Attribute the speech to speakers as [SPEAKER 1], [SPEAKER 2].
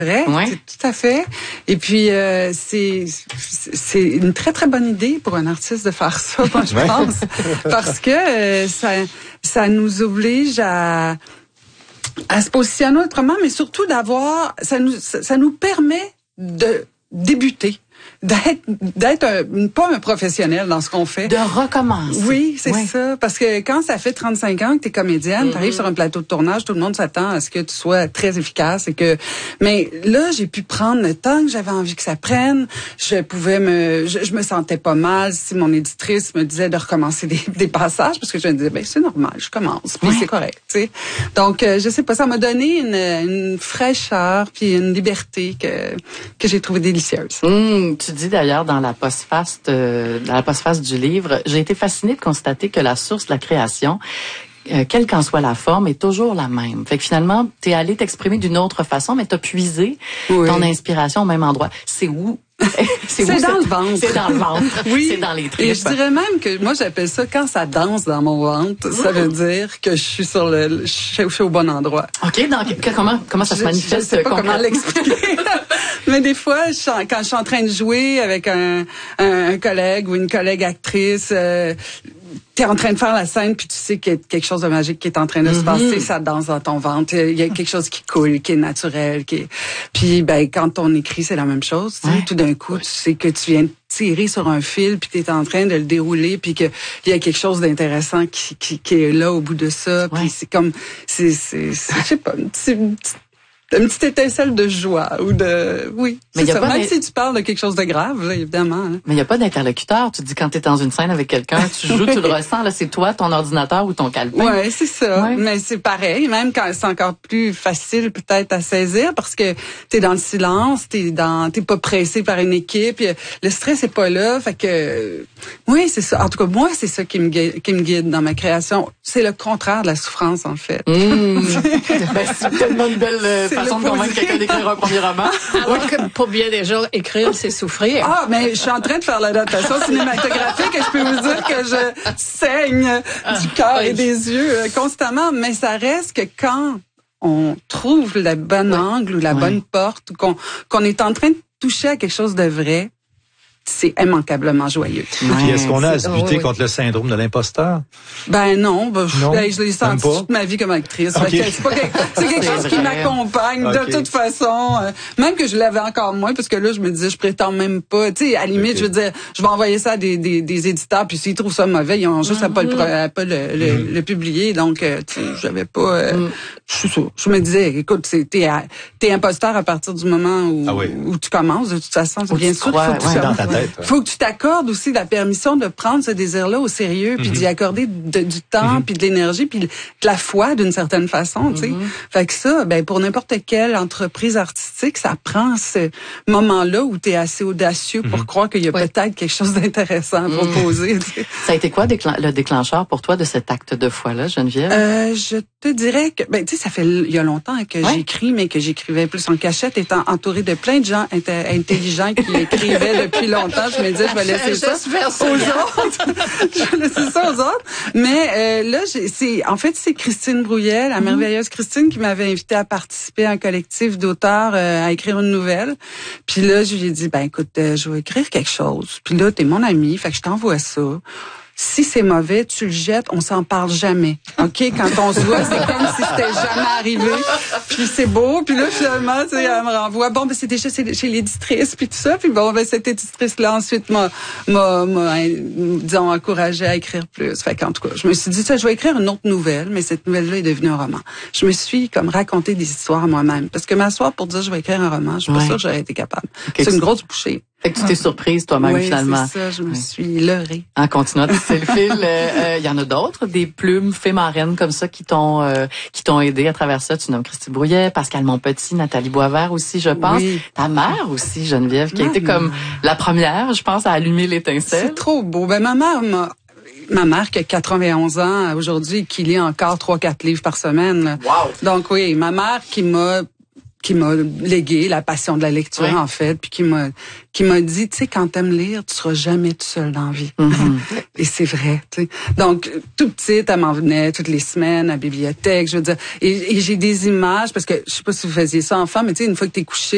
[SPEAKER 1] Vrai,
[SPEAKER 2] Ouais.
[SPEAKER 1] tout à fait. Et puis c'est une très très bonne idée pour un artiste de faire ça, moi je pense, parce que ça nous oblige à se positionner autrement, mais surtout ça nous permet de débuter. D'être pas un professionnel dans ce qu'on fait.
[SPEAKER 2] De recommencer.
[SPEAKER 1] Oui, c'est ça. Parce que quand ça fait 35 ans que t'es comédienne, t'arrives sur un plateau de tournage, tout le monde s'attend à ce que tu sois très efficace mais là, j'ai pu prendre le temps que j'avais envie que ça prenne. Je me sentais pas mal si mon éditrice me disait de recommencer des passages parce que je me disais, c'est normal, je commence, puis c'est correct, tu sais. Donc, je sais pas, ça m'a donné une fraîcheur puis une liberté que j'ai trouvée délicieuse.
[SPEAKER 2] Tu dis d'ailleurs dans la postface du livre, j'ai été fascinée de constater que la source de la création, quelle qu'en soit la forme, est toujours la même. Fait que finalement, t'es allé t'exprimer d'une autre façon, mais t'as puisé ton inspiration au même endroit. C'est où?
[SPEAKER 1] C'est dans le ventre.
[SPEAKER 2] C'est dans le ventre.
[SPEAKER 1] Oui.
[SPEAKER 2] C'est dans les tripes.
[SPEAKER 1] Et je dirais même que moi, j'appelle ça quand ça danse dans mon ventre. Ça veut dire que je suis je suis au bon endroit.
[SPEAKER 2] OK. Comment ça se manifeste?
[SPEAKER 1] Je sais pas comment l'expliquer. Mais des fois, quand je suis en train de jouer avec un collègue ou une collègue actrice, t'es en train de faire la scène puis tu sais qu'il y a quelque chose de magique qui est en train de se passer, ça danse dans ton ventre, il y a quelque chose qui coule, qui est naturel, puis quand on écrit, c'est la même chose, tu sais, tout d'un coup, tu sais que tu viens de tirer sur un fil puis t'es en train de le dérouler puis que il y a quelque chose d'intéressant qui est là au bout de ça, puis c'est comme je sais pas, une petite étincelle de joie ou oui, mais c'est ça. Même si tu parles de quelque chose de grave, là, évidemment. Hein.
[SPEAKER 2] Mais il n'y a pas d'interlocuteur. Tu dis quand tu es dans une scène avec quelqu'un, tu joues, tu le ressens, là, c'est toi, ton ordinateur ou ton calepin.
[SPEAKER 1] Ouais, c'est ça. Ouais. Mais c'est pareil, même quand c'est encore plus facile peut-être à saisir parce que t'es dans le silence, t'es pas pressé par une équipe, le stress est pas là, fait que oui, c'est ça. En tout cas, moi, c'est ça qui me guide dans ma création. C'est le contraire de la souffrance, en fait.
[SPEAKER 2] C'est tellement une belle façon de convaincre quelqu'un d'écrire un premier roman.
[SPEAKER 3] Alors que pour bien des gens, écrire, c'est souffrir.
[SPEAKER 1] Ah, mais je suis en train de faire l'adaptation cinématographique et je peux vous dire que je saigne du cœur et des yeux constamment. Mais ça reste que quand on trouve le bon angle ou la bonne porte, ou qu'on est en train de toucher à quelque chose de vrai, c'est immanquablement joyeux.
[SPEAKER 4] Puis est-ce qu'on a à se buter contre le syndrome de l'imposteur?
[SPEAKER 1] Ben non, je l'ai senti toute ma vie comme actrice.
[SPEAKER 4] Okay.
[SPEAKER 1] C'est quelque chose qui m'accompagne de toute façon. Même que je l'avais encore moins, parce que là, je me disais, je prétends même pas. Tu sais, à la limite, je veux dire, je vais envoyer ça à des éditeurs, puis s'ils trouvent ça mauvais, ils ont juste à pas le publier. Donc, tu sais, j'avais pas... Je me disais, écoute, t'es imposteur à partir du moment où tu commences. De toute façon, bien sûr, faut que tu t'accordes aussi la permission de prendre ce désir-là au sérieux, puis d'y accorder du temps, puis de l'énergie, puis de la foi d'une certaine façon, tu sais. Fait que ça, pour n'importe quelle entreprise artistique, ça prend ce moment-là où t'es assez audacieux pour croire qu'il y a peut-être quelque chose d'intéressant à proposer. Tu sais.
[SPEAKER 2] Ça a été quoi le déclencheur pour toi de cet acte de foi-là, Geneviève?
[SPEAKER 1] Je te dirais que, tu sais, ça fait il y a longtemps que j'écris, mais que j'écrivais plus en cachette, étant entourée de plein de gens intelligents qui écrivaient depuis longtemps. Je me disais, je vais laisser ça aux autres. Je vais laisser ça aux autres. Mais là, c'est Christine Brouillet, la merveilleuse Christine, qui m'avait invitée à participer à un collectif d'auteurs à écrire une nouvelle. Puis là, je lui ai dit, écoute, je vais écrire quelque chose. Puis là, t'es mon ami, fait que je t'envoie ça. Si c'est mauvais, tu le jettes, on s'en parle jamais. OK? Quand on se voit, c'est comme si c'était jamais arrivé. Puis c'est beau. Puis là, finalement, tu sais, elle me renvoie. Bon, c'est déjà chez l'éditrice, puis tout ça. Puis bon, cette éditrice-là, ensuite, m'a disons, encouragée à écrire plus. Fait qu'en tout cas, je me suis dit, je vais écrire une autre nouvelle, mais cette nouvelle-là est devenue un roman. Je me suis comme raconté des histoires à moi-même. Parce que m'asseoir pour dire, je vais écrire un roman, je suis pas sûre que j'aurais été capable. Okay, c'est une grosse bouchée.
[SPEAKER 2] Fait que tu t'es surprise toi-même finalement.
[SPEAKER 1] Oui, c'est ça, je me suis leurrée.
[SPEAKER 2] En continuant de tisser le fil, il y en a d'autres, des plumes fées marraines comme ça qui t'ont aidé à travers ça. Tu nommes Christine Brouillet, Pascal Monpetit, Nathalie Boisvert aussi, je pense. Oui. Ta mère aussi, Geneviève, qui a été comme la première, je pense, à allumer l'étincelle.
[SPEAKER 1] C'est trop beau. Ma mère qui a 91 ans aujourd'hui, qui lit encore 3-4 livres par semaine. Là.
[SPEAKER 2] Wow.
[SPEAKER 1] Donc oui, ma mère qui m'a légué la passion de la lecture, en fait, puis qui m'a dit, tu sais, quand t'aimes lire, tu seras jamais tout seul dans la vie. Et c'est vrai, tu sais. Donc, tout petite, elle m'en venait toutes les semaines à la bibliothèque, je veux dire. Et j'ai des images, parce que, je sais pas si vous faisiez ça enfant, mais tu sais, une fois que t'es couché,